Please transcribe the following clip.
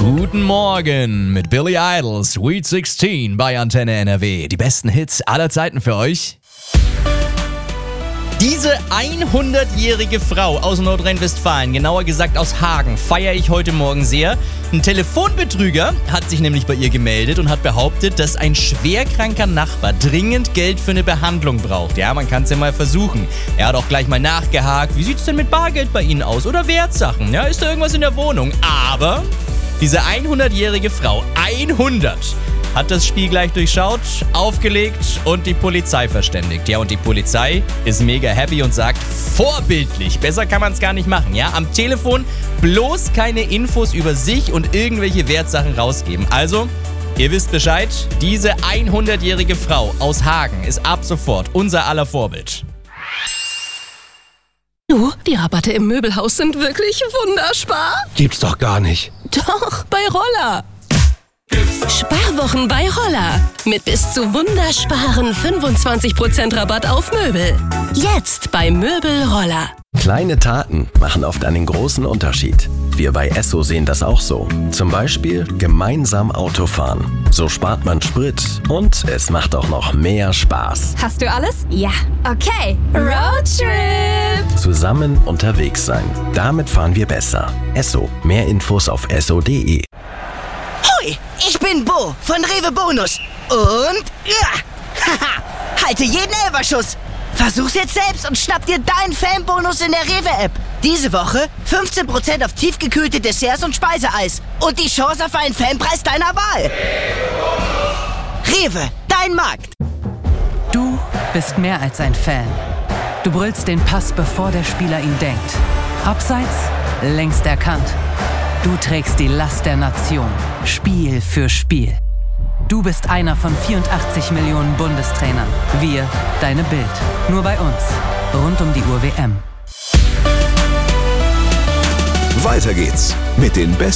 Guten Morgen mit Billy Idol, Sweet 16 bei Antenne NRW. Die besten Hits aller Zeiten für euch. Diese 100-jährige Frau aus Nordrhein-Westfalen, genauer gesagt aus Hagen, feiere ich heute Morgen sehr. Ein Telefonbetrüger hat sich nämlich bei ihr gemeldet und hat behauptet, dass ein schwerkranker Nachbar dringend Geld für eine Behandlung braucht. Ja, man kann es ja mal versuchen. Er hat auch gleich mal nachgehakt, wie sieht's denn mit Bargeld bei Ihnen aus oder Wertsachen? Ja, ist da irgendwas in der Wohnung? Aber diese 100-jährige Frau, 100, hat das Spiel gleich durchschaut, aufgelegt und die Polizei verständigt. Ja, und die Polizei ist mega happy und sagt, vorbildlich, besser kann man es gar nicht machen. Ja, am Telefon bloß keine Infos über sich und irgendwelche Wertsachen rausgeben. Also, ihr wisst Bescheid, diese 100-jährige Frau aus Hagen ist ab sofort unser aller Vorbild. Du, die Rabatte im Möbelhaus sind wirklich wunderspar. Gibt's doch gar nicht. Doch, bei Roller. Sparwochen bei Roller. Mit bis zu wundersparen 25% Rabatt auf Möbel. Jetzt bei Möbel Roller. Kleine Taten machen oft einen großen Unterschied. Wir bei Esso sehen das auch so. Zum Beispiel gemeinsam Autofahren. So spart man Sprit und es macht auch noch mehr Spaß. Hast du alles? Ja. Okay. Roadtrip! Zusammen unterwegs sein. Damit fahren wir besser. Esso. Mehr Infos auf esso.de. Hoi, ich bin Bo von Rewe Bonus. Und haha, halte jeden Elferschuss. Versuch's jetzt selbst und schnapp dir deinen Fanbonus in der Rewe-App. Diese Woche 15% auf tiefgekühlte Desserts und Speiseeis. Und die Chance auf einen Fanpreis deiner Wahl. Rewe, dein Markt. Du bist mehr als ein Fan. Du brüllst den Pass, bevor der Spieler ihn denkt. Abseits, längst erkannt. Du trägst die Last der Nation, Spiel für Spiel. Du bist einer von 84 Millionen Bundestrainern. Wir, deine Bild. Nur bei uns. Rund um die Uhr WM. Weiter geht's mit den besten